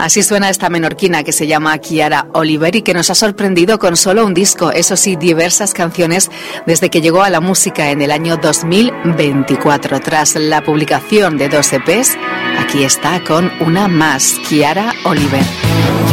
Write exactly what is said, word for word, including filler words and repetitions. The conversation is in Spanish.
Así suena esta menorquina que se llama Chiara Oliver y que nos ha sorprendido con solo un disco, eso sí, diversas canciones desde que llegó a la música en el año dos mil veinticuatro. Tras la publicación de dos E Pes, aquí está con una más, Chiara Oliver.